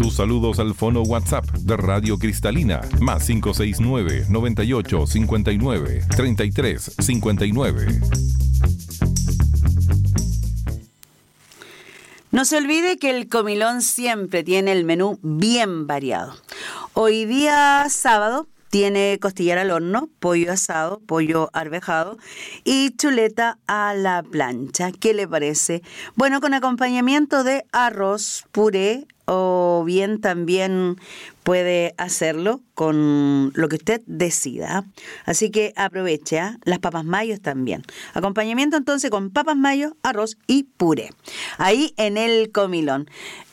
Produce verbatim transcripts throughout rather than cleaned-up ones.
Tus saludos al fono WhatsApp de Radio Cristalina, más cinco seis nueve, noventa y ocho, cincuenta y nueve, treinta y tres, cincuenta y nueve. No se olvide que el comilón siempre tiene el menú bien variado. Hoy día sábado tiene costillar al horno, pollo asado, pollo arvejado y chuleta a la plancha. ¿Qué le parece? Bueno, con acompañamiento de arroz, puré, o bien también puede hacerlo con lo que usted decida. Así que aproveche, ¿eh? Las papas mayos también. Acompañamiento entonces con papas mayos, arroz y puré. Ahí en el comilón.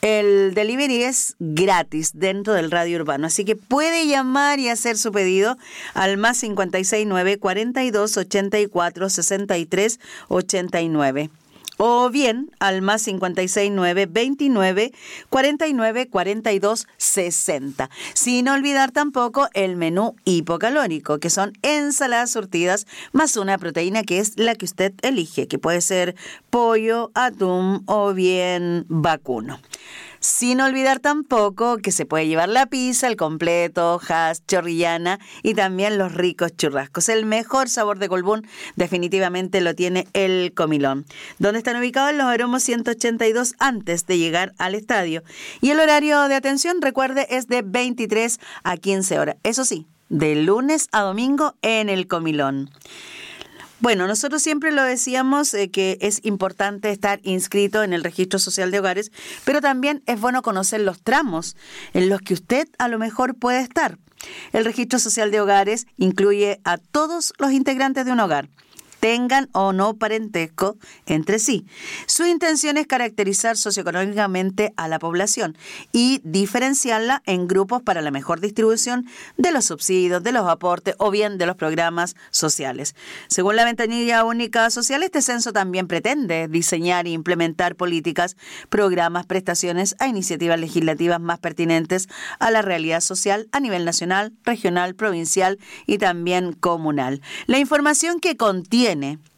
El delivery es gratis dentro del radio urbano, así que puede llamar y hacer su pedido al más cincuenta y seis nueve, cuarenta y dos, ochenta y cuatro, sesenta y tres, ochenta y nueve. O bien al más cincuenta y seis nueve, veintinueve, cuarenta y nueve, cuarenta y dos, sesenta. Sin olvidar tampoco el menú hipocalórico, que son ensaladas surtidas más una proteína que es la que usted elige, que puede ser pollo, atún o bien vacuno. Sin olvidar tampoco que se puede llevar la pizza, el completo, hash, chorrillana y también los ricos churrascos. El mejor sabor de Colbún definitivamente lo tiene el comilón, donde están ubicados en los Aromos ciento ochenta y dos antes de llegar al estadio. Y el horario de atención, recuerde, es de veintitrés a quince horas. Eso sí, de lunes a domingo en el comilón. Bueno, nosotros siempre lo decíamos eh, que es importante estar inscrito en el Registro Social de Hogares, pero también es bueno conocer los tramos en los que usted a lo mejor puede estar. El Registro Social de Hogares incluye a todos los integrantes de un hogar, tengan o no parentesco entre sí. Su intención es caracterizar socioeconómicamente a la población y diferenciarla en grupos para la mejor distribución de los subsidios, de los aportes o bien de los programas sociales. Según la ventanilla única social, este censo también pretende diseñar e implementar políticas, programas, prestaciones a iniciativas legislativas más pertinentes a la realidad social a nivel nacional, regional, provincial y también comunal. La información que contiene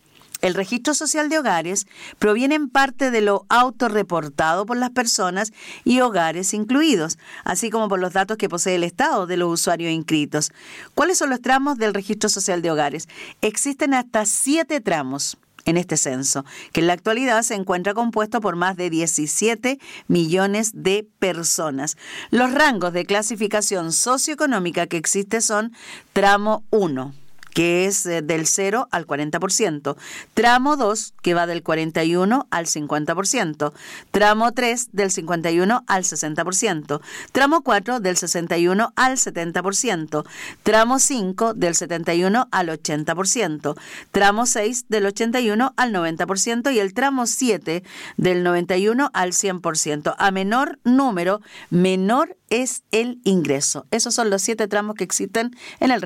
el Registro Social de Hogares proviene en parte de lo autorreportado por las personas y hogares incluidos, así como por los datos que posee el Estado de los usuarios inscritos. ¿Cuáles son los tramos del Registro Social de Hogares? Existen hasta siete tramos en este censo, que en la actualidad se encuentra compuesto por más de diecisiete millones de personas. Los rangos de clasificación socioeconómica que existe son tramo uno, que es del cero al cuarenta por ciento, tramo dos, que va del cuarenta y uno al cincuenta por ciento, tramo tres, del cincuenta y uno al sesenta por ciento, tramo cuatro, del sesenta y uno al setenta por ciento, tramo cinco, del setenta y uno al ochenta por ciento, tramo seis, del ochenta y uno al noventa por ciento y el tramo siete, del noventa y uno al cien por ciento. A menor número, menor es el ingreso. Esos son los siete tramos que existen en el